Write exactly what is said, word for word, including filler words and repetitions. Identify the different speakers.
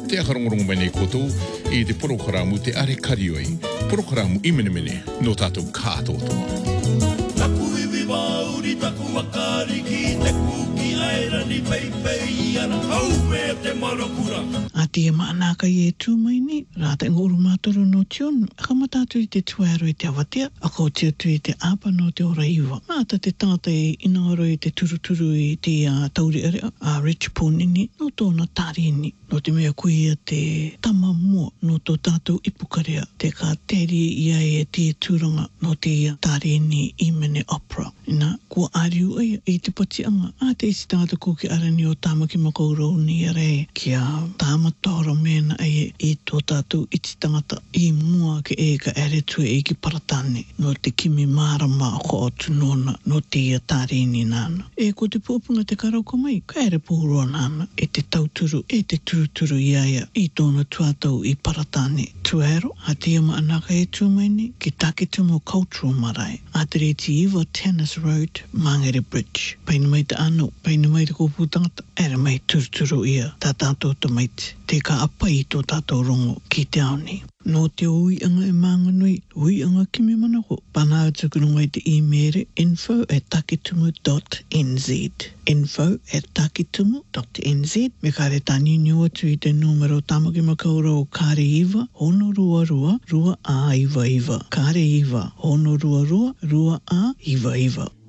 Speaker 1: te akarongorongo mai nei koutou i te porokaramu te are karioi. Porokaramu i mene mene no tātou kātotoa.
Speaker 2: Taku iwi mauri, taku makari ki te kuki aera ni peipei ana au me te manokura.
Speaker 3: A tia maanaka i e tū mai ni, rāta ngoro mātoro no tionu, akamatatu i te tuaro i te awatea, ako tia tu i te apa no te ora iwa. Māta te tāta i inaoro i te turuturu i te uh, tauri area, a uh, Rich Pōnini, no tōna tārini, no te mea kuia te tama mua no tō tātou ipukarea, te ka teri ia e te tūranga no te tārini i mene opera. Ina, kua ariu ai i te patianga, a te isi tātou kuki arani o tāmaki makaurau ni arei, kia tāma tōra mena ai i tō tātou iti tangata i mua ke e ka ere tue i ki paratane no te kimi marama ko o tunona no te ia tārini nāna. E ko te pōpunga te karauka mai, ka ere pōroa nāna e te tauturu, e te turuturu iaia i tōna tuatau i paratane. Tuero, a te ama anaka e tūmaini ki Takitumu Cultural Marae, a te reti iwa Tennis Road, Mangere Bridge. Paina mai te ano, paina mai te kōpū tangata, ere mai turuturu ia, tā tātou te maiti, te ka apa i tō tātou rongo ki te aoni. No te ui anga e mānganui, ui anga kimi manako. Pana atukurunga i te e-mere info at takitumu dot n z. Info at takitumu dot n z. Me kare tani niu atu i te numero tamaki makaura o kare iwa, hono rua rua, rua a iwa iwa. Kare iwa, hono rua rua, rua a iwa iwa.